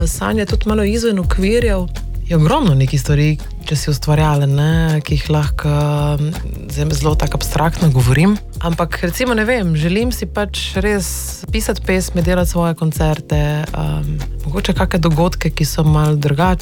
Sanja tudi malo izven okvirjev. Je ogromno nekih stvari, če si ustvarjalen, ki jih lahko zelo tako abstraktno govorim. Ampak recimo, ne vem, želim si pač res pisati pesmi, delati svoje koncerte, mogoče kakšne dogodke, ki so malo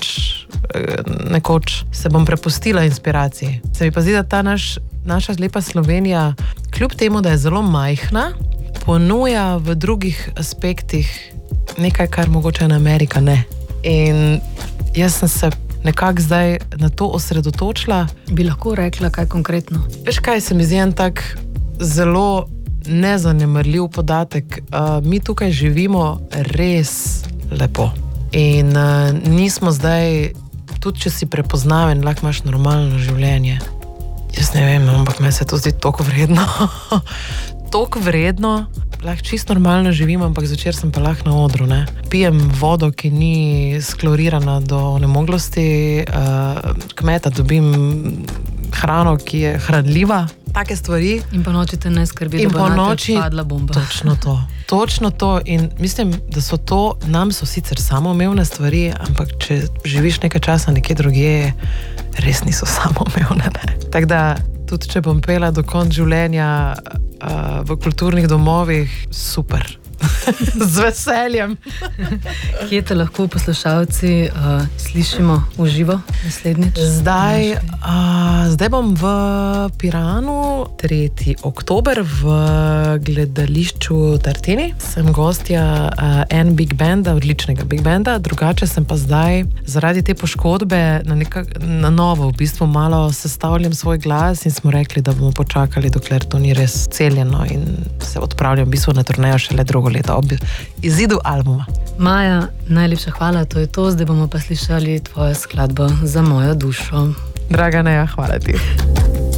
nekoč se bom prepustila inspiraciji. Se mi pa zdi, da ta naša lepa Slovenija, kljub temu, da je zelo majhna, ponuja v drugih aspektih nekaj, kar mogoče na Amerika ne. In jaz sem se nekako zdaj na to osredotočila. Bi lahko rekla kaj konkretno? Veš kaj, se mi zdi en tak zelo nezanemarljiv podatek. Mi tukaj živimo res lepo. In nismo zdaj, tudi če si prepoznaven, lahko imaš normalno življenje. Jaz ne vem, ampak meni se to zdi toliko vredno. Toliko vredno. Lahko čisto normalno živim, ampak zvečer sem pa lahko na odru, ne. Pijem vodo, ki ni sklorirana do onemoglosti, kmeta dobim hrano, ki je hranljiva, take stvari. In po noči te ne skrbi, da bo nate padla bomba. Točno to. In mislim, da nam so sicer samoumevne stvari, ampak če živiš nekaj časa nekje drugje, res niso samoumevne, ne. Tako da, tudi če bom pela do konca življenja v kulturnih domovih, super. Z veseljem. Kje te lahko poslušalci slišimo v živo naslednjič? Zdaj bom v Piranu 3. oktober v gledališču Tartini. Sem gostja big banda, odličnega big banda, drugače sem pa zdaj zaradi te poškodbe na novo v bistvu malo sestavljam svoj glas in smo rekli, da bomo počakali, dokler to ni res celjeno in se odpravljam v bistvu na turnejo šele drugo leto ob izidu albuma. Maja, najlepša hvala, to je to. Zdaj bomo pa slišali tvojo skladbo Za mojo dušo. Draga Neja, hvala ti.